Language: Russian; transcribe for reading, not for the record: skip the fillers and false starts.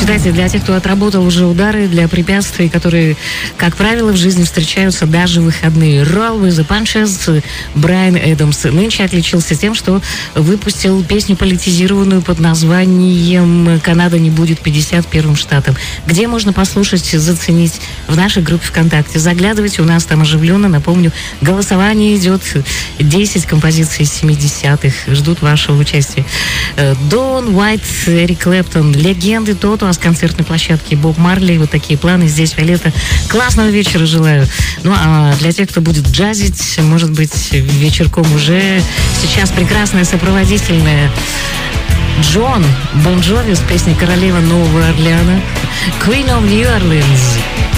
Кстати, для тех, кто отработал уже удары, для препятствий, которые, как правило, в жизни встречаются даже в выходные. Roll with the Punches, Брайан Эдамс нынче отличился тем, что выпустил песню политизированную под названием «Канада не будет 51-м штатом», где можно послушать, заценить в нашей группе ВКонтакте. Заглядывайте, у нас там оживленно. Напомню, голосование идет, 10 композиций из 70-х ждут вашего участия. Дон Уайт, Эрик Клэптон, легенды Тото, а с концертной площадки Боб Марли. Вот такие планы здесь, Виолетта. Классного вечера желаю. Ну, а для тех, кто будет джазить, может быть, вечерком уже сейчас прекрасная сопроводительная Джон Бон Джови с песней «Королева Нового Орлеана», Queen of New Orleans.